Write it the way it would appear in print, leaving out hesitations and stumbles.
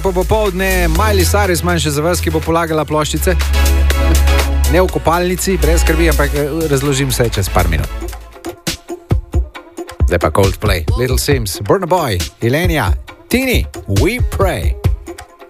Popoldne Miley Cyrus manj še za vas, ki bo polagala ploščice. Ne v kopalnici, brez skrbi, ampak razložim vse čez par minut. Zdaj pa Coldplay, Little Sims, Burna Boy, Ilenia, Tini, We Pray.